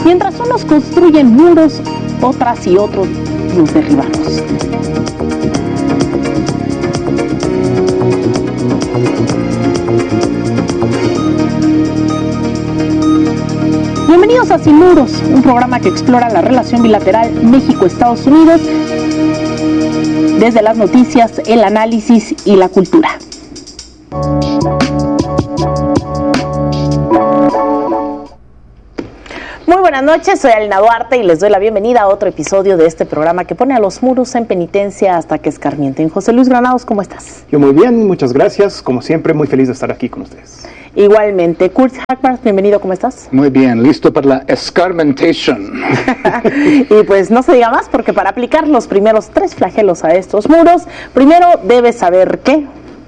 Mientras unos construyen muros, otras y otros los derribamos. Bienvenidos a Sin Muros, un programa que explora la relación bilateral México-Estados Unidos desde las noticias, el análisis y la cultura. Muy buenas noches, soy Alina Duarte y les doy la bienvenida a otro episodio de este programa que pone a los muros en penitencia hasta que escarmienten. José Luis Granados, ¿cómo estás? Yo muy bien, muchas gracias. Como siempre, muy feliz de estar aquí con ustedes. Igualmente. Kurt Hackbarth, bienvenido, ¿cómo estás? Muy bien, listo para la escarmentation. Y pues no se diga más, porque para aplicar los primeros 3 flagelos a estos muros, primero debes saber qué.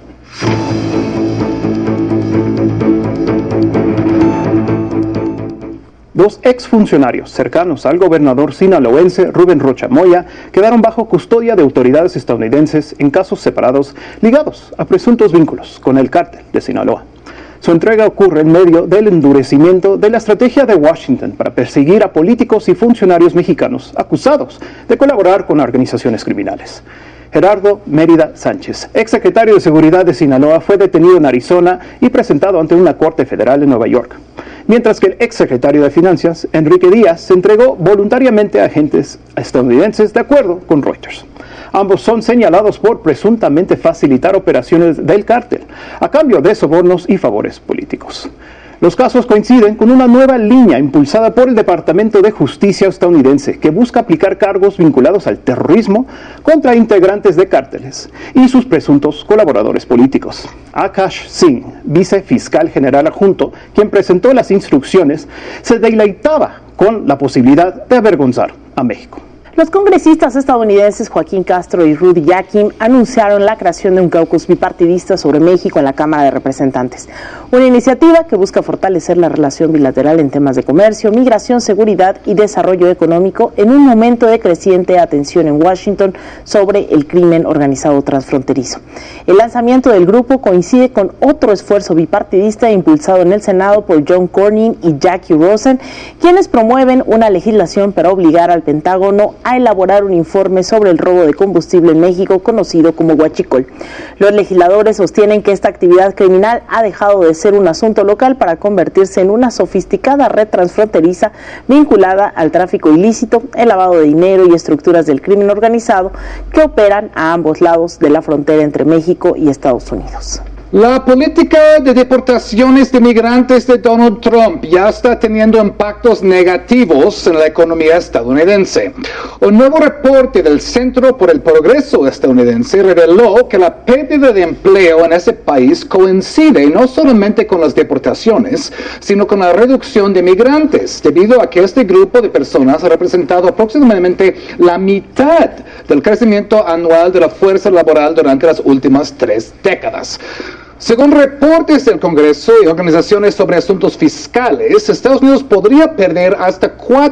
Dos exfuncionarios cercanos al gobernador sinaloense Rubén Rocha Moya quedaron bajo custodia de autoridades estadounidenses en casos separados ligados a presuntos vínculos con el cártel de Sinaloa. Su entrega ocurre en medio del endurecimiento de la estrategia de Washington para perseguir a políticos y funcionarios mexicanos acusados de colaborar con organizaciones criminales. Gerardo Mérida Sánchez, exsecretario de Seguridad de Sinaloa, fue detenido en Arizona y presentado ante una corte federal en Nueva York, mientras que el exsecretario de Finanzas, Enrique Díaz, se entregó voluntariamente a agentes estadounidenses, de acuerdo con Reuters. Ambos son señalados por presuntamente facilitar operaciones del cártel, a cambio de sobornos y favores políticos. Los casos coinciden con una nueva línea impulsada por el Departamento de Justicia estadounidense que busca aplicar cargos vinculados al terrorismo contra integrantes de cárteles y sus presuntos colaboradores políticos. Akash Singh, vicefiscal general adjunto, quien presentó las instrucciones, se deleitaba con la posibilidad de avergonzar a México. Los congresistas estadounidenses Joaquín Castro y Rudy Yakin anunciaron la creación de un caucus bipartidista sobre México en la Cámara de Representantes, una iniciativa que busca fortalecer la relación bilateral en temas de comercio, migración, seguridad y desarrollo económico en un momento de creciente atención en Washington sobre el crimen organizado transfronterizo. El lanzamiento del grupo coincide con otro esfuerzo bipartidista impulsado en el Senado por John Cornyn y Jackie Rosen, quienes promueven una legislación para obligar al Pentágono a elaborar un informe sobre el robo de combustible en México, conocido como huachicol. Los legisladores sostienen que esta actividad criminal ha dejado de ser un asunto local para convertirse en una sofisticada red transfronteriza vinculada al tráfico ilícito, el lavado de dinero y estructuras del crimen organizado que operan a ambos lados de la frontera entre México y Estados Unidos. La política de deportaciones de migrantes de Donald Trump ya está teniendo impactos negativos en la economía estadounidense. Un nuevo reporte del Centro por el Progreso estadounidense reveló que la pérdida de empleo en ese país coincide no solamente con las deportaciones, sino con la reducción de migrantes, debido a que este grupo de personas ha representado aproximadamente la mitad del crecimiento anual de la fuerza laboral durante las últimas 3 décadas. Según reportes del Congreso y organizaciones sobre asuntos fiscales, Estados Unidos podría perder hasta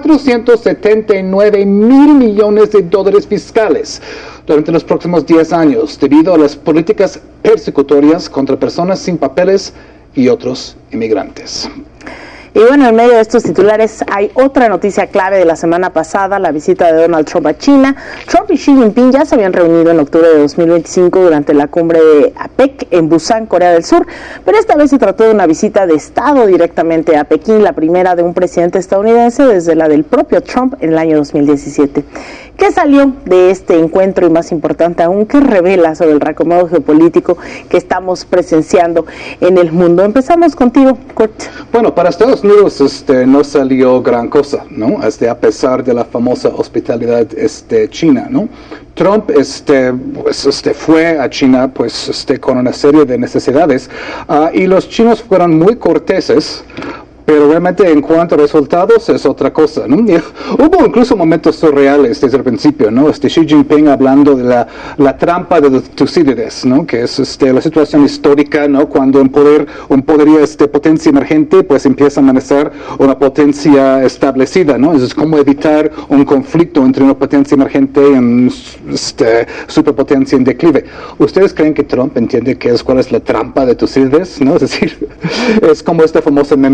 $479 mil millones fiscales durante los próximos 10 años, debido a las políticas persecutorias contra personas sin papeles y otros inmigrantes. Y bueno, en medio de estos titulares hay otra noticia clave de la semana pasada, la visita de Donald Trump a China. Trump y Xi Jinping ya se habían reunido en octubre de 2025 durante la cumbre de APEC en Busan, Corea del Sur, pero esta vez se trató de una visita de Estado directamente a Pekín, la primera de un presidente estadounidense desde la del propio Trump en el año 2017. ¿Qué salió de este encuentro y, más importante aún, qué revela sobre el reacomodo geopolítico que estamos presenciando en el mundo? Empezamos contigo, Kurt. Bueno, para Estados Unidos no salió gran cosa, ¿no? A pesar de la famosa hospitalidad china, ¿no? Trump fue a China con una serie de necesidades y los chinos fueron muy corteses. Pero realmente en cuanto a resultados es otra cosa, ¿no? Hubo incluso momentos surreales desde el principio, ¿no? Xi Jinping hablando de la trampa de Tucídides, ¿no? Que es la situación histórica, ¿no? Cuando un poderío potencia emergente, pues empieza a amenazar una potencia establecida, ¿no? Es como evitar un conflicto entre una potencia emergente y una superpotencia en declive. ¿Ustedes creen que Trump entiende cuál es la trampa de Tucídides, ¿no? Es decir, es como este famoso meme de los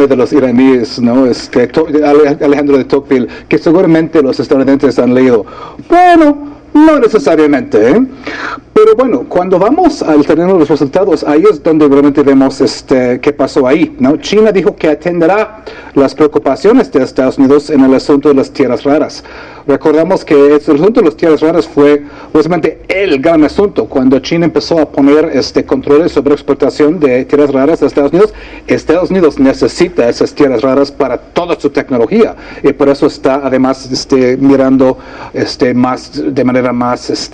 iraníes, ¿no? Alejandro de Tocqueville, que seguramente los estadounidenses han leído. Bueno, no necesariamente, ¿eh? Pero bueno, cuando vamos al terreno de los resultados, ahí es donde realmente vemos qué pasó ahí, ¿no? China dijo que atenderá las preocupaciones de Estados Unidos en el asunto de las tierras raras. Recordamos que el asunto de las tierras raras fue justamente el gran asunto cuando China empezó a poner controles sobre exportación de tierras raras a Estados Unidos. Estados Unidos necesita esas tierras raras para toda su tecnología y por eso está además mirando más de manera más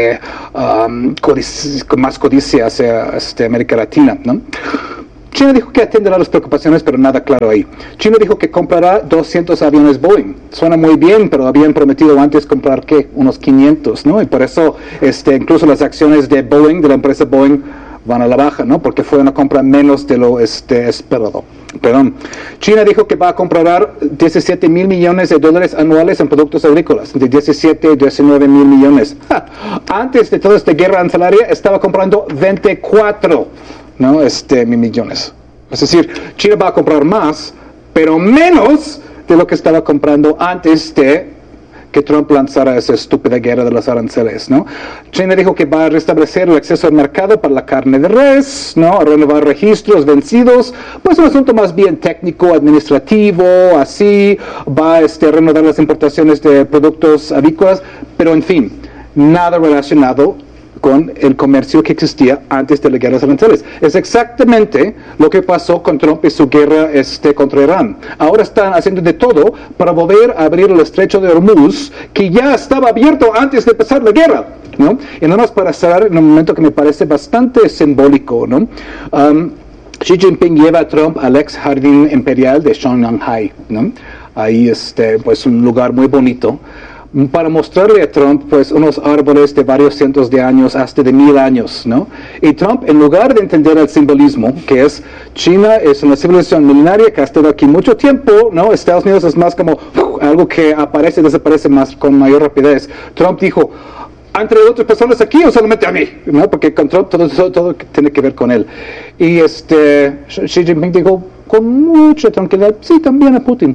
con más codicia hacia América Latina, ¿no? China dijo que atenderá las preocupaciones, pero nada claro ahí. China dijo que comprará 200 aviones Boeing. Suena muy bien, pero habían prometido antes comprar, ¿qué? Unos 500, ¿no? Y por eso incluso las acciones de Boeing, de la empresa Boeing, van a la baja, ¿no? Porque fue una compra menos de lo esperado. Perdón. China dijo que va a comprar 17 mil millones de dólares anuales en productos agrícolas, de 17 y 19 mil millones. Antes de toda esta guerra arancelaria estaba comprando 24, ¿no? Mil millones. Es decir, China va a comprar más, pero menos de lo que estaba comprando antes de que Trump lanzara esa estúpida guerra de los aranceles, ¿no? China dijo que va a restablecer el acceso al mercado para la carne de res, ¿no? A renovar registros vencidos, pues un asunto más bien técnico, administrativo, así, va a renovar las importaciones de productos avícolas, pero en fin, nada relacionado con el comercio que existía antes de la guerra de aranceles. Es exactamente lo que pasó con Trump y su guerra contra Irán. Ahora están haciendo de todo para volver a abrir el estrecho de Hormuz, que ya estaba abierto antes de empezar la guerra, ¿no? Y nada más para cerrar en un momento que me parece bastante simbólico, ¿no? Xi Jinping lleva a Trump al ex jardín imperial de Shanghai, ¿no? Ahí pues un lugar muy bonito, para mostrarle a Trump pues unos árboles de varios cientos de años hasta de 1000 años, ¿no? Y Trump, en lugar de entender el simbolismo, que es China es una civilización milenaria que ha estado aquí mucho tiempo, ¿no? Estados Unidos es más como algo que aparece y desaparece más con mayor rapidez. Trump dijo, ¿entre otras personas aquí o solamente a mí? ¿No? Porque con Trump todo tiene que ver con él. Y Xi Jinping dijo con mucha tranquilidad, sí, también a Putin.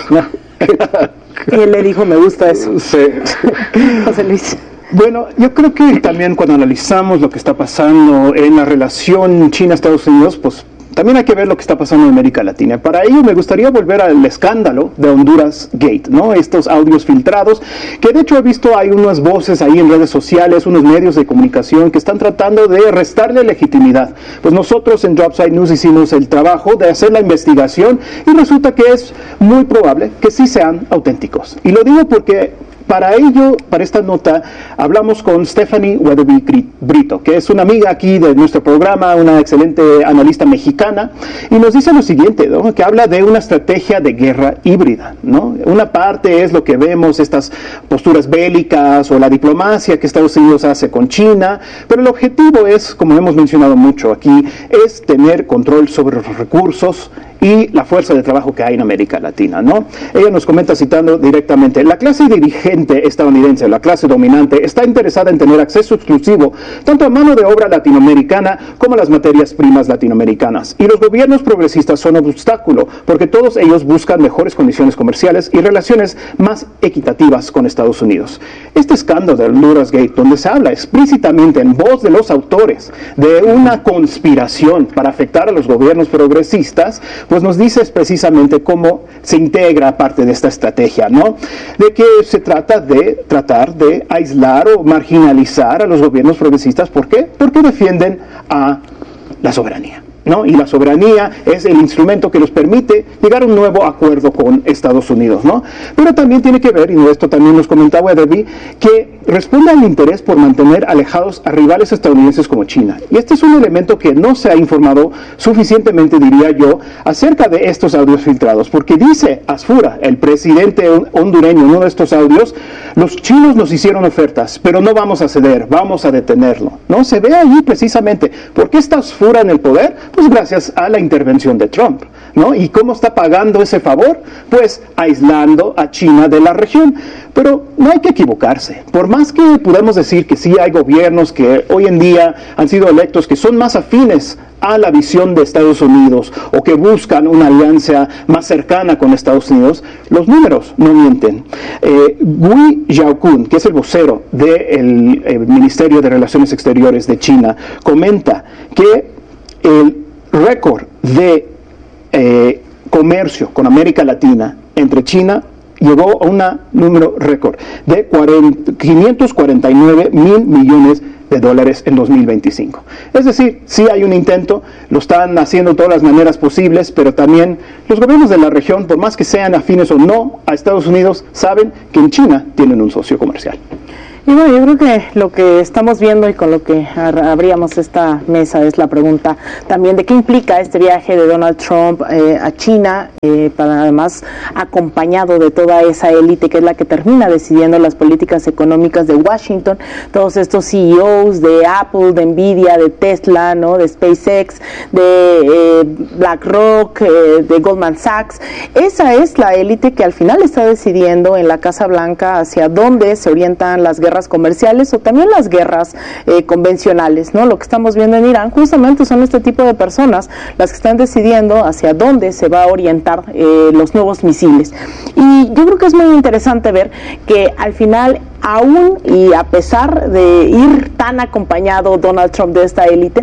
Y él le dijo, me gusta eso. Sí. José Luis. Bueno, yo creo que también cuando analizamos lo que está pasando en la relación China-Estados Unidos, pues también hay que ver lo que está pasando en América Latina. Para ello me gustaría volver al escándalo de Honduras Gate, ¿no? Estos audios filtrados, que de hecho he visto hay unas voces ahí en redes sociales, unos medios de comunicación que están tratando de restarle legitimidad. Pues nosotros en Dropside News hicimos el trabajo de hacer la investigación y resulta que es muy probable que sí sean auténticos. Y lo digo porque para ello, para esta nota, hablamos con Stephanie Weatherby Brito, que es una amiga aquí de nuestro programa, una excelente analista mexicana, y nos dice lo siguiente, ¿no? Que habla de una estrategia de guerra híbrida, ¿no? Una parte es lo que vemos, estas posturas bélicas o la diplomacia que Estados Unidos hace con China, pero el objetivo es, como hemos mencionado mucho aquí, es tener control sobre los recursos y la fuerza de trabajo que hay en América Latina, ¿no? Ella nos comenta citando directamente, la clase dirigente estadounidense, la clase dominante, está interesada en tener acceso exclusivo tanto a mano de obra latinoamericana como a las materias primas latinoamericanas. Y los gobiernos progresistas son un obstáculo, porque todos ellos buscan mejores condiciones comerciales y relaciones más equitativas con Estados Unidos. Este escándalo del Honduras Gate, donde se habla explícitamente en voz de los autores de una conspiración para afectar a los gobiernos progresistas, pues nos dice precisamente cómo se integra parte de esta estrategia, ¿no? De que se trata de tratar de aislar o marginalizar a los gobiernos progresistas. ¿Por qué? Porque defienden a la soberanía, ¿no? Y la soberanía es el instrumento que nos permite llegar a un nuevo acuerdo con Estados Unidos, ¿no? Pero también tiene que ver, y esto también nos comentaba Weatherby, que responde al interés por mantener alejados a rivales estadounidenses como China. Y este es un elemento que no se ha informado suficientemente, diría yo, acerca de estos audios filtrados, porque dice Asfura, el presidente hondureño, en uno de estos audios, los chinos nos hicieron ofertas, pero no vamos a ceder, vamos a detenerlo, ¿no? Se ve allí precisamente, ¿por qué está Asfura en el poder? Pues gracias a la intervención de Trump. ¿no? ¿Y cómo está pagando ese favor? Pues aislando a China de la región. Pero no hay que equivocarse. Por más que podamos decir que sí hay gobiernos que hoy en día han sido electos que son más afines a la visión de Estados Unidos o que buscan una alianza más cercana con Estados Unidos, los números no mienten. Gui Zhaokun, que es el vocero del Ministerio de Relaciones Exteriores de China, comenta que el récord de comercio con América Latina entre China llegó a un número récord de 549 mil millones de dólares en 2025. Es decir, sí hay un intento, lo están haciendo de todas las maneras posibles, pero también los gobiernos de la región, por más que sean afines o no a Estados Unidos, saben que en China tienen un socio comercial. Y bueno, yo creo que lo que estamos viendo y con lo que abríamos esta mesa es la pregunta también de qué implica este viaje de Donald Trump a China, para además acompañado de toda esa élite que es la que termina decidiendo las políticas económicas de Washington, todos estos CEOs de Apple, de Nvidia, de Tesla, ¿no? De SpaceX, de BlackRock, de Goldman Sachs. Esa es la élite que al final está decidiendo en la Casa Blanca hacia dónde se orientan las guerras comerciales o también las guerras convencionales, ¿no? Lo que estamos viendo en Irán justamente son este tipo de personas las que están decidiendo hacia dónde se va a orientar los nuevos misiles. Y yo creo que es muy interesante ver que al final, aún y a pesar de ir tan acompañado Donald Trump de esta élite,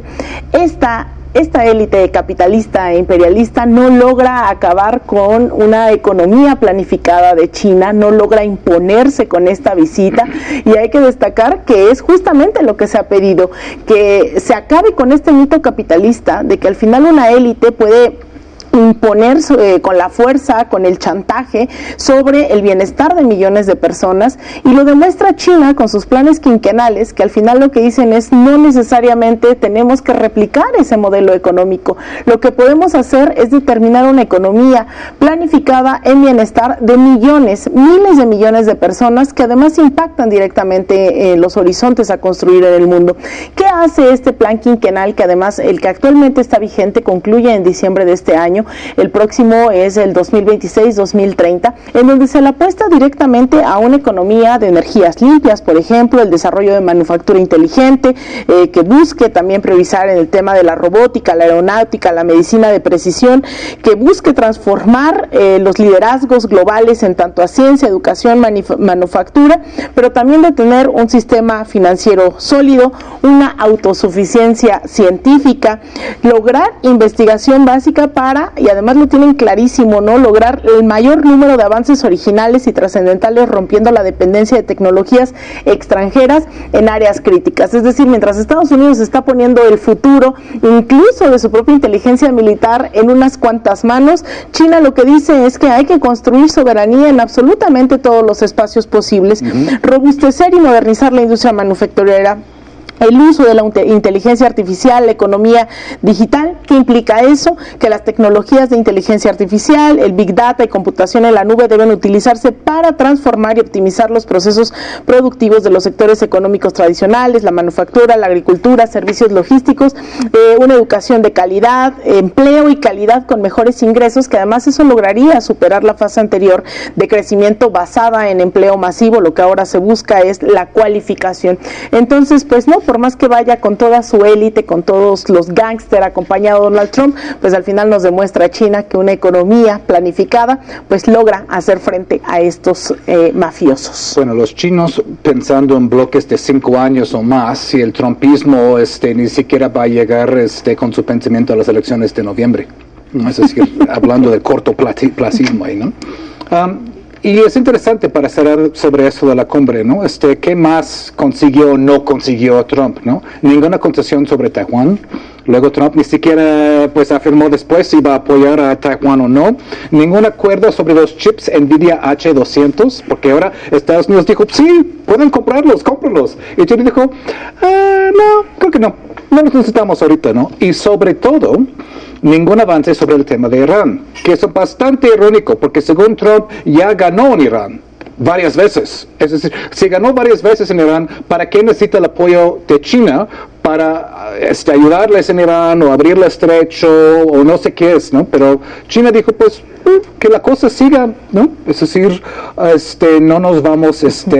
esta élite capitalista e imperialista no logra acabar con una economía planificada de China, no logra imponerse con esta visita, y hay que destacar que es justamente lo que se ha pedido, que se acabe con este mito capitalista de que al final una élite puede imponer con la fuerza, con el chantaje sobre el bienestar de millones de personas, y lo demuestra China con sus planes quinquenales, que al final lo que dicen es no necesariamente tenemos que replicar ese modelo económico, lo que podemos hacer es determinar una economía planificada en bienestar de millones, miles de millones de personas que además impactan directamente en los horizontes a construir en el mundo. ¿Qué hace este plan quinquenal, que además el que actualmente está vigente concluye en diciembre de este año? El próximo es el 2026-2030, en donde se le apuesta directamente a una economía de energías limpias, por ejemplo, el desarrollo de manufactura inteligente, que busque también priorizar en el tema de la robótica, la aeronáutica, la medicina de precisión, que busque transformar los liderazgos globales en tanto a ciencia, educación, manufactura, pero también de tener un sistema financiero sólido, una autosuficiencia científica, lograr investigación básica para, y además lo tienen clarísimo, ¿no?, lograr el mayor número de avances originales y trascendentales, rompiendo la dependencia de tecnologías extranjeras en áreas críticas. Es decir, mientras Estados Unidos está poniendo el futuro, incluso de su propia inteligencia militar, en unas cuantas manos, China lo que dice es que hay que construir soberanía en absolutamente todos los espacios posibles, robustecer y modernizar la industria manufacturera, el uso de la inteligencia artificial, la economía digital. ¿Qué implica eso? Que las tecnologías de inteligencia artificial, el Big Data y computación en la nube deben utilizarse para transformar y optimizar los procesos productivos de los sectores económicos tradicionales, la manufactura, la agricultura, servicios logísticos, una educación de calidad, empleo y calidad con mejores ingresos, que además eso lograría superar la fase anterior de crecimiento basada en empleo masivo. Lo que ahora se busca es la cualificación. Entonces, pues no, por más que vaya con toda su élite, con todos los gángster acompañado de Donald Trump, pues al final nos demuestra China que una economía planificada pues logra hacer frente a estos mafiosos. Bueno, los chinos pensando en bloques de 5 años o más, si el trumpismo ni siquiera va a llegar con su pensamiento a las elecciones de noviembre. Es decir, hablando de cortoplacismo ahí, ¿no? Y es interesante para cerrar sobre eso de la cumbre, ¿no? ¿Qué más consiguió o no consiguió Trump, ¿no? Ninguna concesión sobre Taiwán. Luego Trump ni siquiera pues afirmó después si iba a apoyar a Taiwán o no. Ningún acuerdo sobre los chips Nvidia H200, porque ahora Estados Unidos dijo, sí, pueden comprarlos, cómpralos. Y China dijo, no, creo que no los necesitamos ahorita, ¿no? Y sobre todo, ningún avance sobre el tema de Irán, que es bastante irónico, porque según Trump ya ganó en Irán. varias veces. Es decir, si ganó varias veces en Irán, ¿para qué necesita el apoyo de China para ayudarles en Irán o abrir el estrecho o no sé qué es, ¿no? Pero China dijo, pues, que la cosa siga, ¿no? Es decir, no nos vamos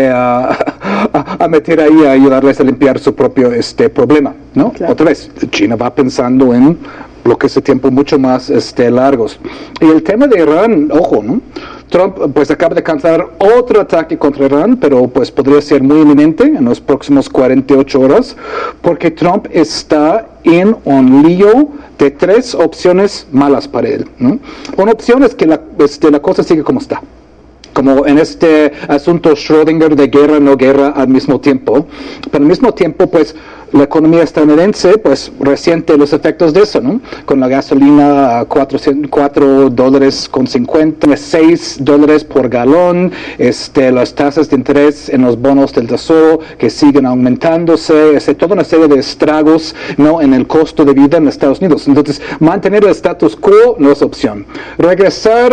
a meter ahí a ayudarles a limpiar su propio problema, ¿no? Claro. Otra vez, China va pensando en bloques de tiempo mucho más largos. Y el tema de Irán, ojo, ¿no? Trump pues acaba de cancelar otro ataque contra Irán, pero pues podría ser muy inminente en los próximos 48 horas, porque Trump está en un lío de 3 opciones malas para él, ¿no? Una opción es que la cosa sigue como está, como en este asunto Schrödinger de guerra, no guerra al mismo tiempo, pero al mismo tiempo pues la economía estadounidense pues resiente los efectos de eso, ¿no? Con la gasolina a $4.50, $6 por galón, las tasas de interés en los bonos del tesoro que siguen aumentándose, toda una serie de estragos, ¿no? En el costo de vida en Estados Unidos. Entonces, mantener el status quo no es opción. Regresar